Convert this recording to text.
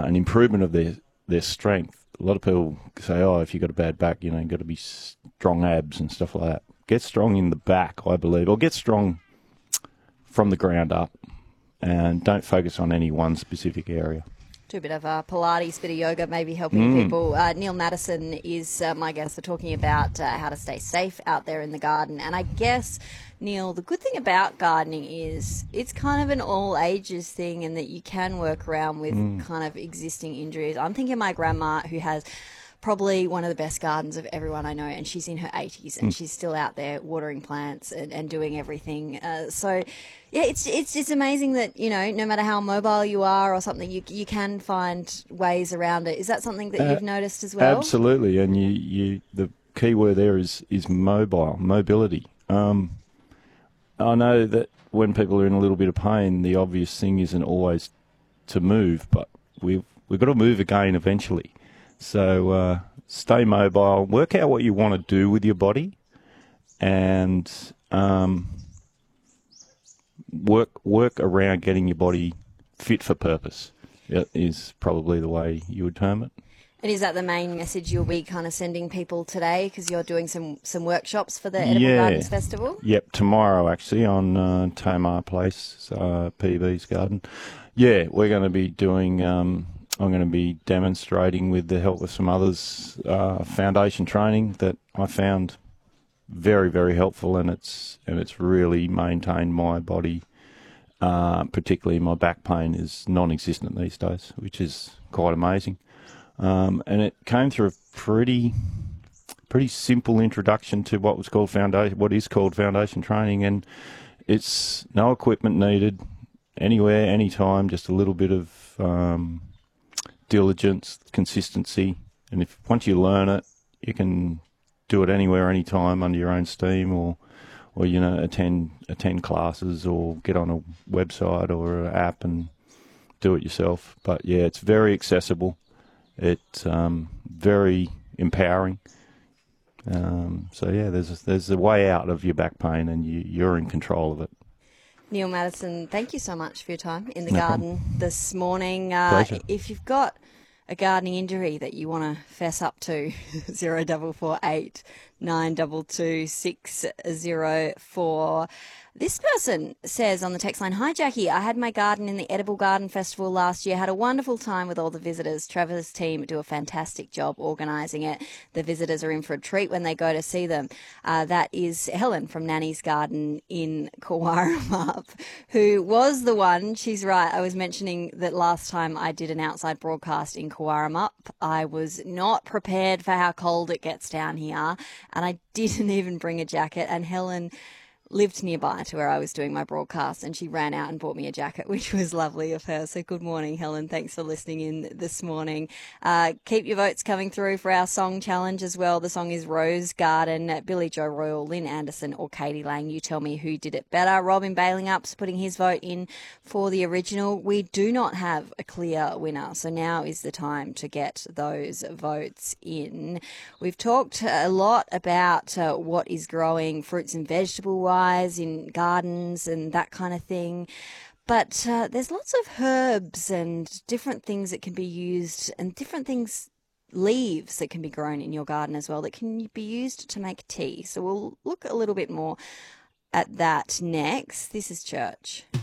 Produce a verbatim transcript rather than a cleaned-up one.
an improvement of their, their strength. A lot of people say, oh, if you've got a bad back, you know, you've got to be strong abs and stuff like that. Get strong in the back, I believe, or get strong from the ground up, and don't focus on any one specific area. Do a bit of uh, Pilates, bit of yoga, maybe helping Mm. people. Uh, Neil Maddison is uh, my guest. We're talking about uh, how to stay safe out there in the garden. And I guess, Neil, the good thing about gardening is it's kind of an all ages thing, in that you can work around with Mm. kind of existing injuries. I'm thinking of my grandma, who has probably one of the best gardens of everyone I know, and she's in her eighties, and mm. she's still out there watering plants and, and doing everything. Uh, so, yeah, it's it's it's amazing that, you know, no matter how mobile you are or something, you you can find ways around it. Is that something that uh, you've noticed as well? Absolutely, and you, you the key word there is is mobile, mobility. Um, I know that when people are in a little bit of pain, the obvious thing isn't always to move, but we've we've got to move again eventually. So uh, stay mobile, work out what you want to do with your body, and um, work work around getting your body fit for purpose. That is probably the way you would term it. And is that the main message you'll be kind of sending people today, because you're doing some, some workshops for the Edible yeah. Gardens Festival? Yep, tomorrow actually on uh, Tamar Place, uh, P B's garden. Yeah, we're going to be doing... Um, I'm going to be demonstrating, with the help of some others, uh, foundation training that I found very, very helpful, and it's and it's really maintained my body, uh, particularly my back pain is non-existent these days, which is quite amazing. Um, and it came through a pretty, pretty simple introduction to what was called foundation, what is called foundation training, and it's no equipment needed, anywhere, anytime, just a little bit of um, diligence, consistency, and if once you learn it, you can do it anywhere, anytime, under your own steam, or, or you know, attend attend classes, or get on a website or an app and do it yourself. But yeah, it's very accessible. It's um, very empowering. Um, so yeah, there's a, there's a way out of your back pain, and you, you're in control of it. Neil Maddison, thank you so much for your time in the No garden problem. this morning. Uh, Pleasure. If you've got a gardening injury that you want to fess up to, zero double four eight nine double two six zero four. This person says on the text line, "Hi Jackie, I had my garden in the Edible Garden Festival last year. Had a wonderful time with all the visitors. Trevor's team do a fantastic job organising it. The visitors are in for a treat when they go to see them." Uh, that is Helen from Nanny's Garden in Kawarramap, who was the one. She's right. I was mentioning that last time I did an outside broadcast in Kawarramap, I was not prepared for how cold it gets down here, and I didn't even bring a jacket. And Helen lived nearby to where I was doing my broadcast, and she ran out and bought me a jacket, which was lovely of her. So good morning, Helen. Thanks for listening in this morning. Uh, keep your votes coming through for our song challenge as well. The song is Rose Garden. Billy Joe Royal, Lynn Anderson or Katie Lang. You tell me who did it better. Robin Bailingup's putting his vote in for the original. We do not have a clear winner, so now is the time to get those votes in. We've talked a lot about uh, what is growing fruits and vegetable wise in gardens and that kind of thing. But uh, there's lots of herbs and different things that can be used, and different things, leaves that can be grown in your garden as well, that can be used to make tea. So we'll look a little bit more at that next. This is Church.